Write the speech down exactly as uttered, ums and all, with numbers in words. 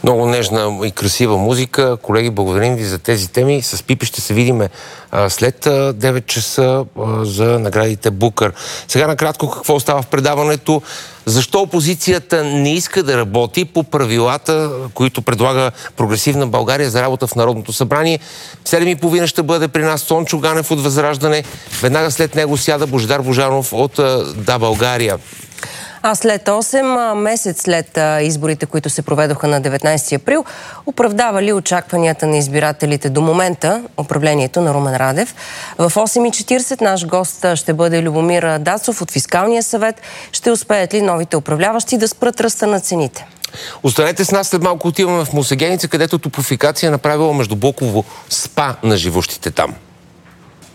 Много нежна и красива музика. Колеги, благодарим ви за тези теми. С Пипи ще се видим след девет часа за наградите Букър. Сега накратко какво остава в предаването. Защо опозицията не иска да работи по правилата, които предлага Прогресивна България за работа в Народното събрание? В седем и половина ще бъде при нас Цончо Ганев от Възраждане. Веднага след него сяда Божидар Божанов от Да, България. А след осем месец след изборите, които се проведоха на деветнайсети април, оправдава ли очакванията на избирателите до момента управлението на Румен Радев? В осем и четирийсет наш гост ще бъде Любомир Дацов от Фискалния съвет. Ще успеят ли новите управляващи да спрат ръста на цените? Останете с нас, след малко отиваме в Мусагеница, където Топлофикация е направила междублоково спа на живущите там.